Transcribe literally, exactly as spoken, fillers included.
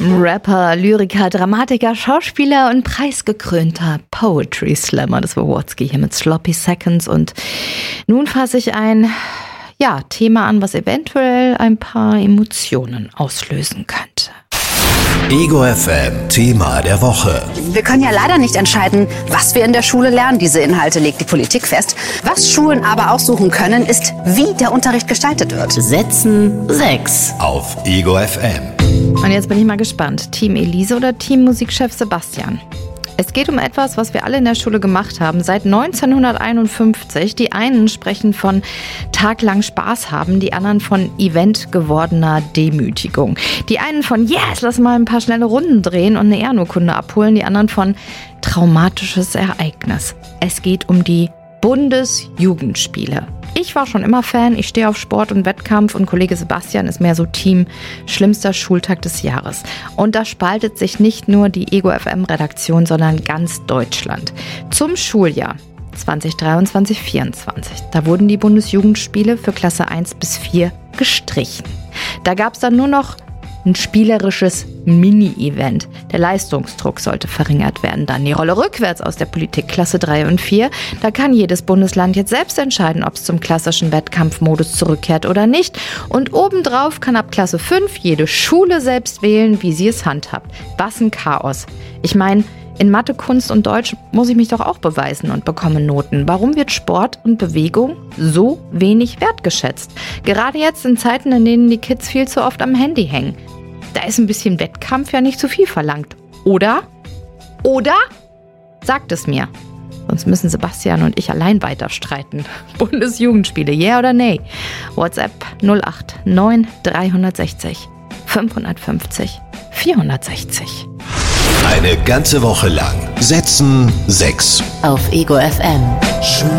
Rapper, Lyriker, Dramatiker, Schauspieler und preisgekrönter Poetry Slammer des Wowodzki hier mit Sloppy Seconds. Und nun fasse ich ein ja, Thema an, was eventuell ein paar Emotionen auslösen könnte. Ego F M, Thema der Woche. Wir können ja leider nicht entscheiden, was wir in der Schule lernen. Diese Inhalte legt die Politik fest. Was Schulen aber aussuchen können, ist, wie der Unterricht gestaltet wird. Setzen sechs Auf Ego F M. Und jetzt bin ich mal gespannt. Team Elise oder Team Musikchef Sebastian? Es geht um etwas, was wir alle in der Schule gemacht haben, seit neunzehnhunderteinundfünfzig. Die einen sprechen von taglang Spaß haben, die anderen von Event gewordener Demütigung. Die einen von yes, lass mal ein paar schnelle Runden drehen und eine Ehrenurkunde abholen, die anderen von traumatisches Ereignis. Es geht um die Bundesjugendspiele. Ich war schon immer Fan, ich stehe auf Sport und Wettkampf und Kollege Sebastian ist mehr so Team schlimmster Schultag des Jahres. Und da spaltet sich nicht nur die Ego F M-Redaktion, sondern ganz Deutschland. Zum Schuljahr zwanzig dreiundzwanzig vierundzwanzig, da wurden die Bundesjugendspiele für Klasse eins bis vier gestrichen. Da gab es dann nur noch ein spielerisches Mini-Event. Der Leistungsdruck sollte verringert werden. Dann die Rolle rückwärts aus der Politik, Klasse drei und vier. Da kann jedes Bundesland jetzt selbst entscheiden, ob es zum klassischen Wettkampfmodus zurückkehrt oder nicht. Und obendrauf kann ab Klasse fünf jede Schule selbst wählen, wie sie es handhabt. Was ein Chaos. Ich meine, in Mathe, Kunst und Deutsch muss ich mich doch auch beweisen und bekomme Noten. Warum wird Sport und Bewegung so wenig wertgeschätzt? Gerade jetzt in Zeiten, in denen die Kids viel zu oft am Handy hängen. Da ist ein bisschen Wettkampf ja nicht zu viel verlangt. Oder? Oder? Sagt es mir. Sonst müssen Sebastian und ich allein weiter streiten. Bundesjugendspiele, yeah oder nee? WhatsApp null acht neun drei sechs null fünf fünf null vier sechs null. Eine ganze Woche lang Setzen sechs auf Ego F M. Schön